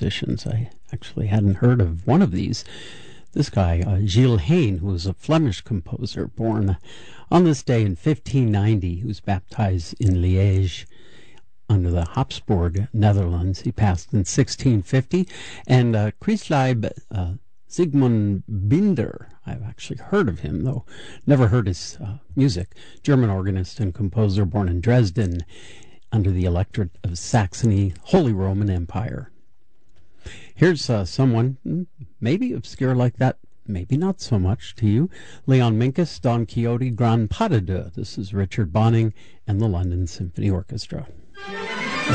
compositions. I actually hadn't heard of one of these. This guy, Gilles Hain, who was a Flemish composer born on this day in 1590, who was baptized in Liège under the Habsburg Netherlands. He passed in 1650. And Christleib Sigmund Binder, I've actually heard of him, though never heard his music. German organist and composer born in Dresden under the Electorate of Saxony, Holy Roman Empire. Here's someone maybe obscure like that, maybe not so much to you. Leon Minkus, Don Quixote, Grand Pas de Deux. This is Richard Bonning and the London Symphony Orchestra.